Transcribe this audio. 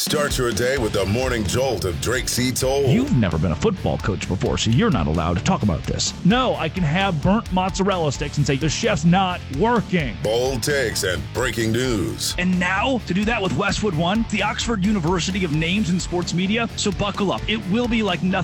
Start your day with the morning jolt of Drake C. Toll. You've never been a football coach before, so you're not allowed to talk about this. No, I can have burnt mozzarella sticks and say the chef's not working. Bold takes and breaking news. And now, to do that with Westwood One, the Oxford University of Names in Sports Media, so buckle up. It will be like nothing